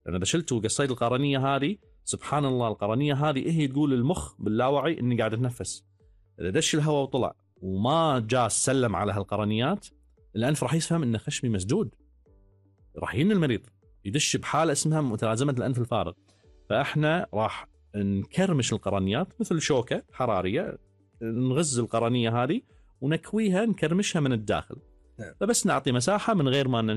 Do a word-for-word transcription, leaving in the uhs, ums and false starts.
لأن إذا شلت وقصيت القرنية هذه سبحان الله القرنية هذه هي تقول للمخ باللاوعي إني قاعد أتنفس. إذا دش الهواء وطلع وما جاء سلم على هالقرنيات الأنف راح يفهم إن خشمي مسدود، راح ين المريض يدش بحالة اسمها متلازمة الأنف الفارغ. فإحنا راح نكرمش القرنيات مثل شوكة حرارية، نغز القرنية هذه ونكويها نكرمشها من الداخل، فبس نعطي مساحة من غير ما